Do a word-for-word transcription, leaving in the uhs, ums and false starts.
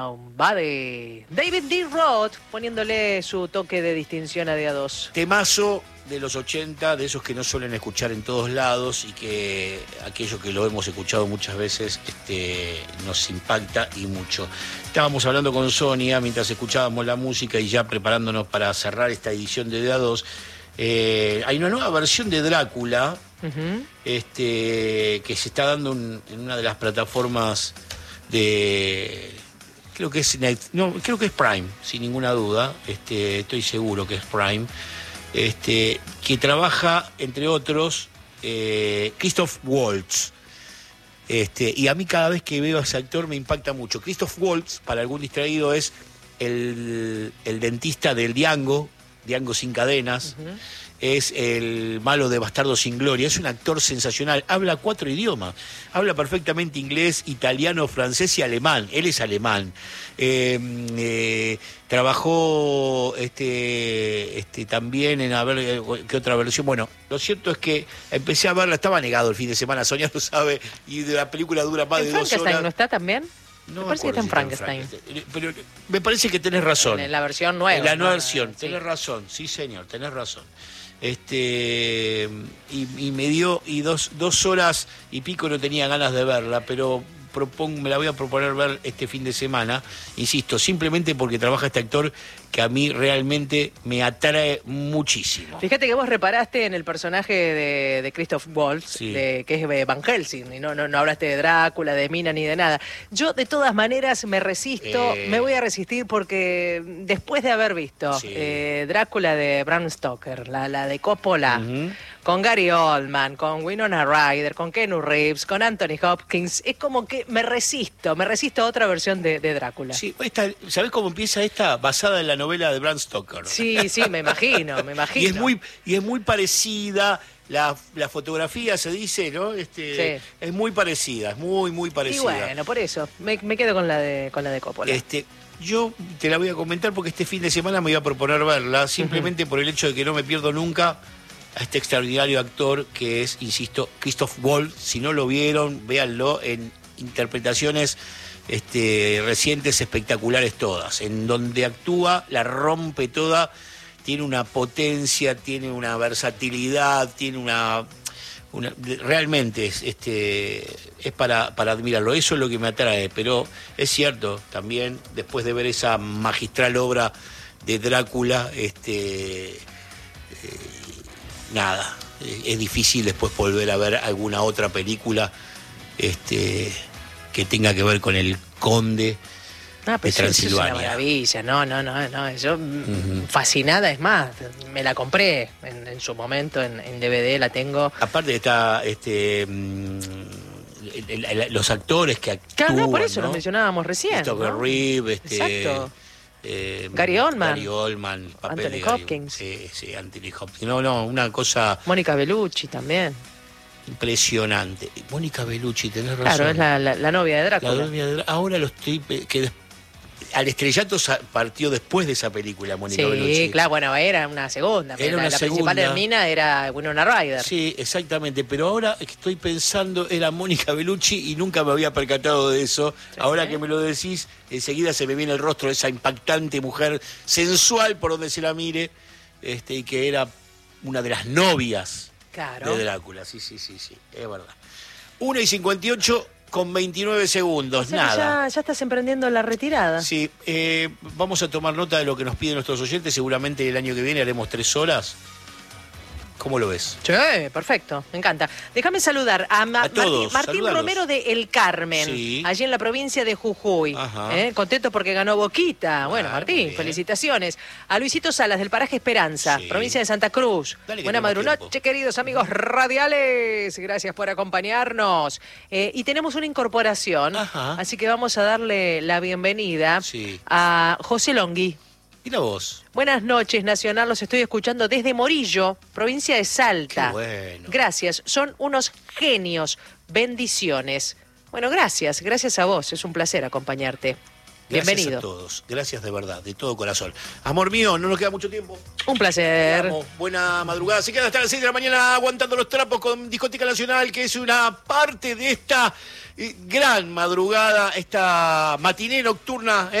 Va de David Lee Roth poniéndole su toque de distinción a Día dos. Temazo de los ochenta, de esos que no suelen escuchar en todos lados y que aquello que lo hemos escuchado muchas veces este, nos impacta y mucho. Estábamos hablando con Sonia mientras escuchábamos la música y ya preparándonos para cerrar esta edición de Día dos. Eh, hay una nueva versión de Drácula uh-huh. este, que se está dando un, en una de las plataformas de... Creo que es no, creo que es Prime, sin ninguna duda. Este, estoy seguro que es Prime. Este, que trabaja, entre otros, eh, Christoph Waltz. Este, y a mí cada vez que veo a ese actor me impacta mucho. Christoph Waltz, para algún distraído, es el, el dentista del Django, Django sin cadenas. Uh-huh. Es el malo de Bastardo sin Gloria. Es un actor sensacional. Habla cuatro idiomas. Habla perfectamente inglés, italiano, francés y alemán. Él es alemán. Eh, eh, trabajó este, este, también en a ver qué otra versión. Bueno, lo cierto es que empecé a verla. Estaba negado el fin de semana, Sonia lo sabe. Y de la película dura más de dos horas. ¿Frankenstein no está también? No me parece que está en Frankenstein. Frankenstein. Pero me parece que tenés razón. En la versión nueva. En la nueva ¿no? versión. Sí. Tenés razón. Sí, señor, tenés razón. Este y, y me dio y dos, dos horas y pico no tenía ganas de verla, pero propongo, me la voy a proponer ver este fin de semana, insisto, simplemente porque trabaja este actor que a mí realmente me atrae muchísimo. Fíjate que vos reparaste en el personaje de, de Christoph Waltz, sí. de, que es Van Helsing, y no, no, no hablaste de Drácula, de Mina ni de nada. Yo de todas maneras me resisto, eh... me voy a resistir porque después de haber visto sí. eh, Drácula de Bram Stoker, la, la de Coppola, uh-huh. con Gary Oldman, con Winona Ryder, con Keanu Reeves, con Anthony Hopkins, es como que me resisto, me resisto a otra versión de, de Drácula. Sí, esta, ¿sabés cómo empieza esta? Basada en la novela de Bram Stoker. Sí, sí, me imagino, me imagino. Y es muy, y es muy parecida, la, la fotografía se dice, ¿no? Este, sí. Es muy parecida, es muy, muy parecida. Y bueno, por eso, me, me quedo con la de con la de Coppola. Este, yo te la voy a comentar porque este fin de semana me voy a proponer verla, simplemente uh-huh. por el hecho de que no me pierdo nunca a este extraordinario actor que es, insisto, Christoph Waltz. Si no lo vieron, véanlo en interpretaciones este, recientes, espectaculares todas. En donde actúa, la rompe toda, tiene una potencia, tiene una versatilidad, tiene una... una realmente es, este, es para, para admirarlo. Eso es lo que me atrae, pero es cierto, también, después de ver esa magistral obra de Drácula, este... Eh, nada, es difícil después volver a ver alguna otra película este, que tenga que ver con el conde ah, pues de Transilvania. Es una maravilla, no, no, no, no. Yo uh-huh. fascinada, es más, me la compré en, en su momento en, en D V D, la tengo. Aparte está este el, el, los actores que actúan. Claro, no, por eso ¿no? lo mencionábamos recién. Christopher ¿no? Reeve, este. Exacto. Eh, Gary Oldman, Gary Oldman papel Anthony de Gary, Hopkins. Sí, sí, Anthony Hopkins. No, no, una cosa. Mónica Bellucci también. Impresionante. Mónica Bellucci, tenés razón. Claro, es la, la, la novia de Drácula. La novia de Drácula. Ahora lo estoy. Que al estrellato partió después de esa película, Mónica sí, Bellucci. Sí, claro, bueno, era una segunda. Era la, una la segunda. principal Hermina era Winona Ryder. Sí, exactamente. Pero ahora estoy pensando, era Mónica Bellucci y nunca me había percatado de eso. Sí, ahora ¿eh? que me lo decís, enseguida se me viene el rostro de esa impactante mujer sensual por donde se la mire, este, y que era una de las novias claro. de Drácula. Sí, sí, sí, sí, es verdad. una y cincuenta y ocho con veintinueve segundos, o sea, nada. Ya, ya estás emprendiendo la retirada. Sí, eh, vamos a tomar nota de lo que nos piden nuestros oyentes. Seguramente el año que viene haremos tres horas. ¿Cómo lo ves? Sí, perfecto, me encanta. Déjame saludar a, Ma- a todos, Martín, Martín Romero de El Carmen, sí. allí en la provincia de Jujuy. ¿Eh? Contento porque ganó Boquita. Bueno, ah, Martín, felicitaciones. A Luisito Salas del Paraje Esperanza, sí. provincia de Santa Cruz. Dale, buena madrugada, queridos amigos radiales. Gracias por acompañarnos. Eh, y tenemos una incorporación, Ajá. así que vamos a darle la bienvenida sí. a José Longhi. Mira vos. Buenas noches, Nacional. Los estoy escuchando desde Morillo, provincia de Salta. Qué bueno. Gracias. Son unos genios. Bendiciones. Bueno, gracias. Gracias a vos. Es un placer acompañarte. Gracias Bienvenido. a todos. Gracias de verdad, de todo corazón. Amor mío, no nos queda mucho tiempo. Un placer. Vamos, buena madrugada. Se quedan hasta las seis de la mañana aguantando los trapos con Discoteca Nacional, que es una parte de esta eh, gran madrugada, esta matiné nocturna.